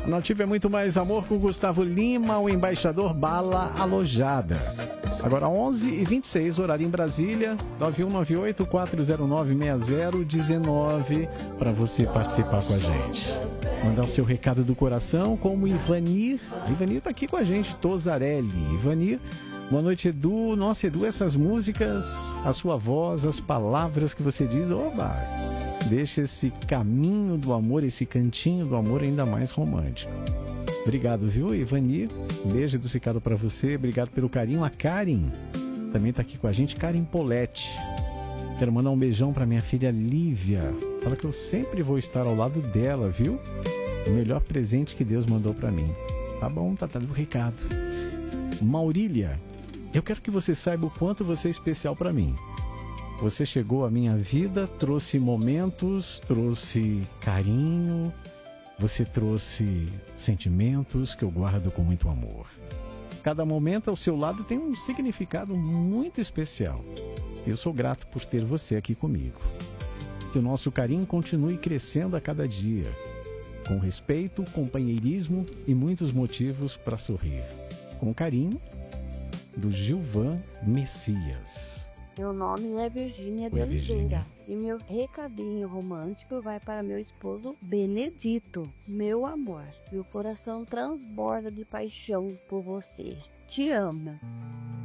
A Nativa é muito mais amor com Gustavo Lima, o embaixador Bala Alojada. Agora 11h26, horário em Brasília, 9198-409-6019, para você participar com a gente. Mandar o seu recado do coração, como Ivanir. Ivanir tá aqui com a gente, Tosarelli. Ivanir, boa noite, Edu. Nossa, Edu, essas músicas, a sua voz, as palavras que você diz, oba, deixa esse caminho do amor, esse cantinho do amor ainda mais romântico. Obrigado, viu, Ivanir? Um beijo do Cicado para você. Obrigado pelo carinho. A Karen também está aqui com a gente. Karen Poletti. Quero mandar um beijão para minha filha Lívia. Fala que eu sempre vou estar ao lado dela, viu? O melhor presente que Deus mandou para mim. Tá bom, tá dando o recado. Maurília, eu quero que você saiba o quanto você é especial para mim. Você chegou à minha vida, trouxe momentos, trouxe carinho. Você trouxe sentimentos que eu guardo com muito amor. Cada momento ao seu lado tem um significado muito especial. Eu sou grato por ter você aqui comigo. Que o nosso carinho continue crescendo a cada dia, com respeito, companheirismo e muitos motivos para sorrir. Com carinho, do Gilvan Messias. Meu nome é Virgínia de Oliveira e meu recadinho romântico vai para meu esposo Benedito. Meu amor, meu coração transborda de paixão por você. Te amo.